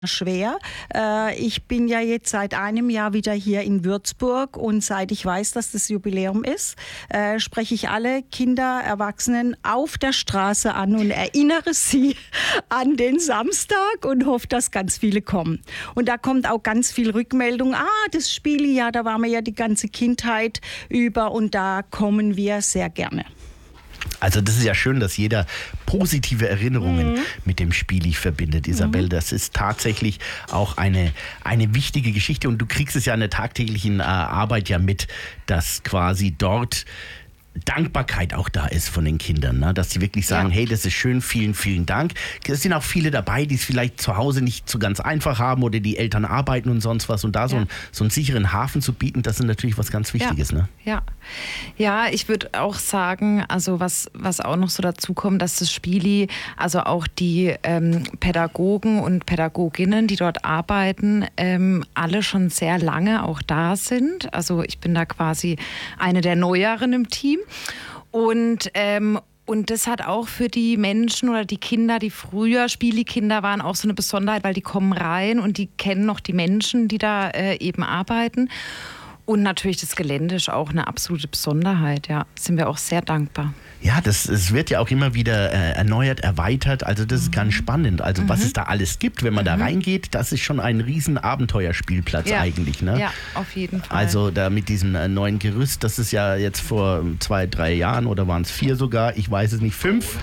schwer. Ich bin ja jetzt seit einem Jahr wieder hier in Würzburg und seit ich weiß, dass das Jubiläum ist, spreche ich alle Kinder, Erwachsenen auf der Straße an und erinnere sie an den Samstag und hoffe, dass ganz viele kommen. Und da kommt auch ganz viel Rückmeldung. Das Spiel, ja, da waren wir ja die ganze Kindheit über und da kommen wir sehr gerne. Also das ist ja schön, dass jeder positive Erinnerungen mit dem Spieli verbindet, Isabel. Das ist tatsächlich auch eine wichtige Geschichte und du kriegst es ja in der tagtäglichen Arbeit ja mit, dass quasi dort Dankbarkeit auch da ist von den Kindern, ne? Dass sie wirklich sagen, hey, das ist schön, vielen, vielen Dank. Es sind auch viele dabei, die es vielleicht zu Hause nicht so ganz einfach haben oder die Eltern arbeiten und sonst was und da so einen sicheren Hafen zu bieten, das ist natürlich was ganz Wichtiges. Ne? Ja, ich würde auch sagen, also was auch noch so dazu kommt, dass das Spieli, also auch die Pädagogen und Pädagoginnen, die dort arbeiten, alle schon sehr lange auch da sind. Also ich bin da quasi eine der Neueren im Team. Und das hat auch für die Menschen oder die Kinder, die früher Spieli-Kinder waren, auch so eine Besonderheit, weil die kommen rein und die kennen noch die Menschen, die da eben arbeiten. Und natürlich das Gelände ist auch eine absolute Besonderheit, ja. Sind wir auch sehr dankbar. Ja, es wird ja auch immer wieder erneuert, erweitert, also das ist ganz spannend. Also was es da alles gibt, wenn man da reingeht, das ist schon ein riesen Abenteuerspielplatz eigentlich. Ne? Ja, auf jeden Fall. Also da mit diesem neuen Gerüst, das ist ja jetzt vor 2-3 Jahren oder waren es 4 sogar, ich weiß es nicht, 5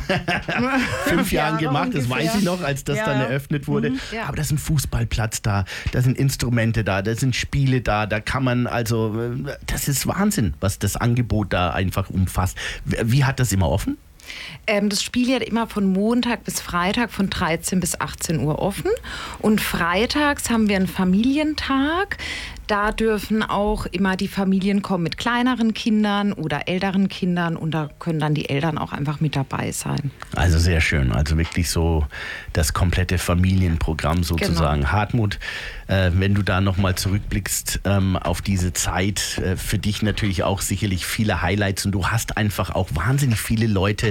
Jahren gemacht, das weiß ich noch, als das dann eröffnet wurde. Aber da ist ein Fußballplatz da sind Instrumente da sind Spiele da kann man also, das ist Wahnsinn, was das Angebot da einfach umfasst. Wie hat das immer offen? Das Spiel hat immer von Montag bis Freitag von 13 bis 18 Uhr offen. Und freitags haben wir einen Familientag. Da dürfen auch immer die Familien kommen mit kleineren Kindern oder älteren Kindern und da können dann die Eltern auch einfach mit dabei sein. Also sehr schön, also wirklich so das komplette Familienprogramm sozusagen. Genau. Hartmut, wenn du da nochmal zurückblickst auf diese Zeit, für dich natürlich auch sicherlich viele Highlights und du hast einfach auch wahnsinnig viele Leute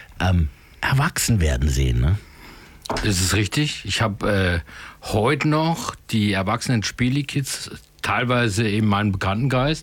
erwachsen werden sehen, ne? Das ist richtig. Ich habe heute noch die erwachsenen Spieli-Kids teilweise in meinem Bekanntenkreis,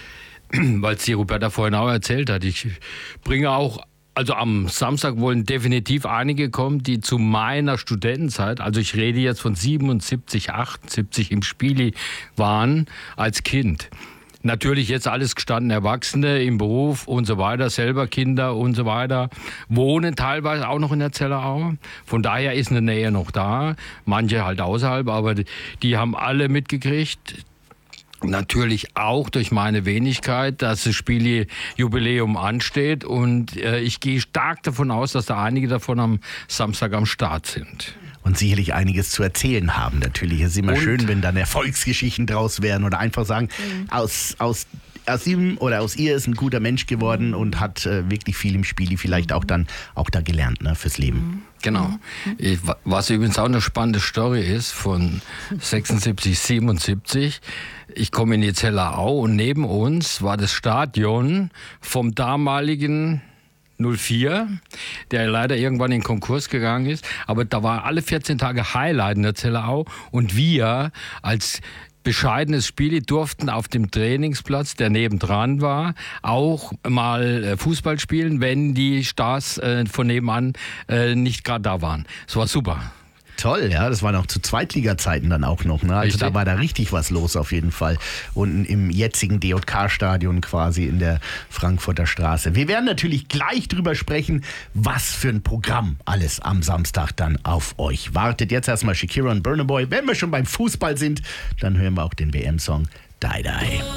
weil es die Roberta vorhin auch erzählt hat. Ich bringe auch, also am Samstag wollen definitiv einige kommen, die zu meiner Studentenzeit, also ich rede jetzt von 77, 78 im Spieli waren als Kind. Natürlich jetzt alles gestandene Erwachsene im Beruf und so weiter, selber Kinder und so weiter, wohnen teilweise auch noch in der Zellerau. Von daher ist eine Nähe noch da, manche halt außerhalb, aber die haben alle mitgekriegt. Natürlich auch durch meine Wenigkeit, dass das Spieli-Jubiläum ansteht und ich gehe stark davon aus, dass da einige davon am Samstag am Start sind. Und sicherlich einiges zu erzählen haben natürlich. Es ist immer schön, wenn dann Erfolgsgeschichten draus werden oder einfach sagen, aus ihm oder aus ihr ist ein guter Mensch geworden und hat wirklich viel im Spiel, vielleicht auch da gelernt, ne, fürs Leben. Genau. Was übrigens auch eine spannende Story ist von 76, 77. Ich komme in die Zellerau und neben uns war das Stadion vom damaligen 04, der leider irgendwann in Konkurs gegangen ist. Aber da war alle 14 Tage Highlight in der Zellerau und wir als bescheidenes Spiel durften auf dem Trainingsplatz, der nebendran war, auch mal Fußball spielen, wenn die Stars von nebenan nicht gerade da waren. Es war super. Toll, ja, das war noch zu Zweitliga-Zeiten dann auch noch, ne? Also da war da richtig was los auf jeden Fall. Und im jetzigen DJK-Stadion quasi in der Frankfurter Straße. Wir werden natürlich gleich drüber sprechen, was für ein Programm alles am Samstag dann auf euch wartet. Jetzt erstmal Shakira und Burna Boy. Wenn wir schon beim Fußball sind, dann hören wir auch den WM-Song Die Die.